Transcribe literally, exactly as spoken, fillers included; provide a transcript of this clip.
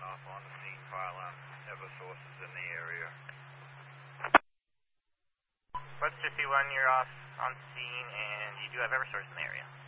off on the scene file on Eversource is in the area. Webster two one, you're off on scene and you do have Eversource in the area.